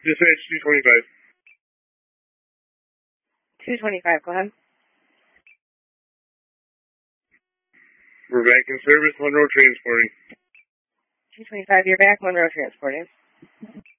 Dispatch 225. 225, go ahead. We're back in service, Monroe transporting. 225, you're back, Monroe transporting.